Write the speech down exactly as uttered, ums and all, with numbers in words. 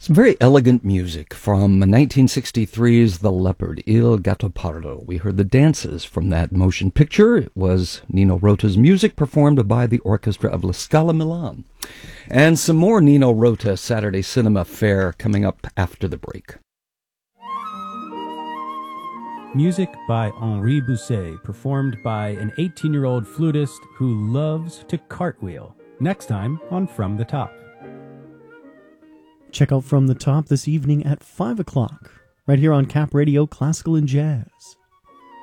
Some very elegant music from nineteen sixty-three's The Leopard, Il Gattopardo. We heard the dances from that motion picture. It was Nino Rota's music performed by the orchestra of La Scala Milan. And some more Nino Rota Saturday Cinema Fare coming up after the break. Music by Henri Bousset, performed by an eighteen-year-old flutist who loves to cartwheel. Next time on From the Top. Check out From the Top this evening at five o'clock, right here on Cap Radio Classical and Jazz.